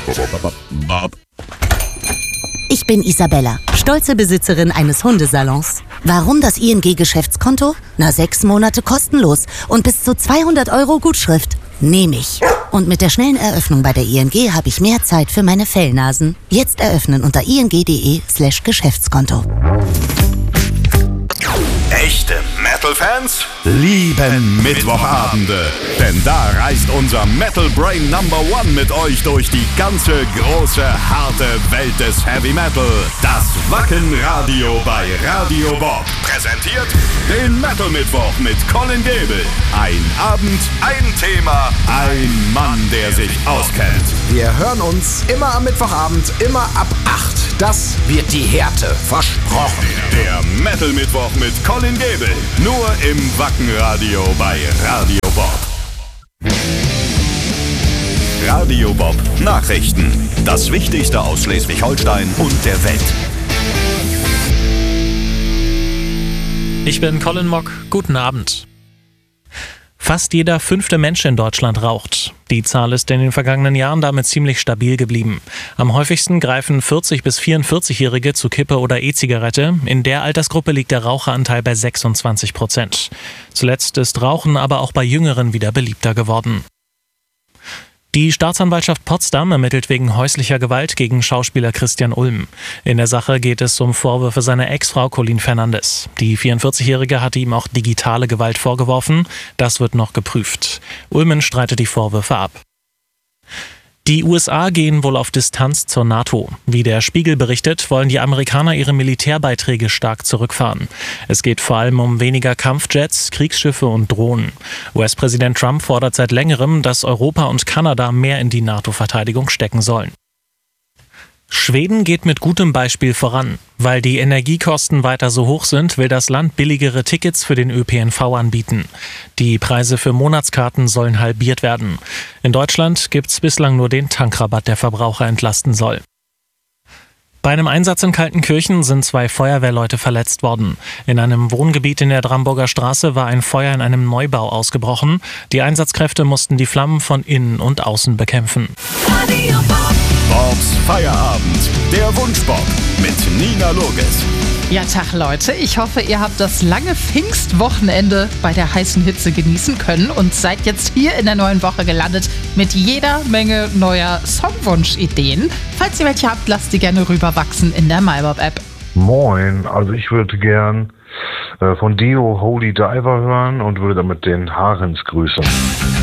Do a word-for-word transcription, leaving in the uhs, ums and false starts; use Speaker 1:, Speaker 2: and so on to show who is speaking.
Speaker 1: Ich bin Isabella, stolze Besitzerin eines Hundesalons. Warum das I N G-Geschäftskonto? Na, sechs Monate kostenlos und bis zu zweihundert Euro Gutschrift. Nehme ich. Und mit der schnellen Eröffnung bei der I N G habe ich mehr Zeit für meine Fellnasen. Jetzt eröffnen unter ing.de slash Geschäftskonto.
Speaker 2: Echte Metal-Fans lieben Mittwochabende, denn da reist unser Metal Brain Number One mit euch durch die ganze große, harte Welt des Heavy Metal. Das Wacken-Radio bei Radio Bob präsentiert den Metal Mittwoch mit Colin Gebel. Ein Abend, ein Thema, ein Mann, der sich auskennt.
Speaker 3: Wir hören uns immer am Mittwochabend, immer ab acht. Das wird die Härte, versprochen.
Speaker 2: Der Metal Mittwoch mit Colin Gebel, nur im Wacken-Radio bei Radio Bob. Radio Bob Nachrichten. Das Wichtigste aus Schleswig-Holstein und der Welt.
Speaker 4: Ich bin Colin Mock. Guten Abend. Fast jeder fünfte Mensch in Deutschland raucht. Die Zahl ist in den vergangenen Jahren damit ziemlich stabil geblieben. Am häufigsten greifen vierzig- bis vierundvierzig-Jährige zu Kippe oder E-Zigarette. In der Altersgruppe liegt der Raucheranteil bei sechsundzwanzig Prozent. Zuletzt ist Rauchen aber auch bei Jüngeren wieder beliebter geworden. Die Staatsanwaltschaft Potsdam ermittelt wegen häuslicher Gewalt gegen Schauspieler Christian Ulm. In der Sache geht es um Vorwürfe seiner Ex-Frau Colleen Fernandes. Die vierundvierzig-Jährige hatte ihm auch digitale Gewalt vorgeworfen. Das wird noch geprüft. Ulmen streitet die Vorwürfe ab. Die U S A gehen wohl auf Distanz zur NATO. Wie der Spiegel berichtet, wollen die Amerikaner ihre Militärbeiträge stark zurückfahren. Es geht vor allem um weniger Kampfjets, Kriegsschiffe und Drohnen. U S-Präsident Trump fordert seit längerem, dass Europa und Kanada mehr in die NATO-Verteidigung stecken sollen. Schweden geht mit gutem Beispiel voran. Weil die Energiekosten weiter so hoch sind, will das Land billigere Tickets für den Ö P N V anbieten. Die Preise für Monatskarten sollen halbiert werden. In Deutschland gibt's bislang nur den Tankrabatt, der Verbraucher entlasten soll. Bei einem Einsatz in Kaltenkirchen sind zwei Feuerwehrleute verletzt worden. In einem Wohngebiet in der Dramburger Straße war ein Feuer in einem Neubau ausgebrochen. Die Einsatzkräfte mussten die Flammen von innen und außen bekämpfen.
Speaker 2: Bobs Feierabend, der Wunschbob mit Nina Loges.
Speaker 5: Ja, Tag Leute, ich hoffe, ihr habt das lange Pfingstwochenende bei der heißen Hitze genießen können und seid jetzt hier in der neuen Woche gelandet mit jeder Menge neuer Songwunsch-Ideen. Falls ihr welche habt, lasst die gerne rüberwachsen in der MyBob-App.
Speaker 6: Moin, also ich würde gern äh, von Dio Holy Diver hören und würde damit den Haarens grüßen.